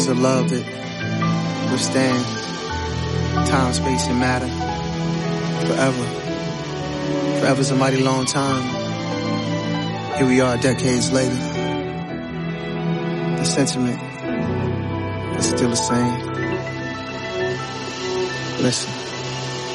It's a love that withstand time, space, and matter forever. Forever's a mighty long time. Here we are decades later. The sentiment is still the same. Listen.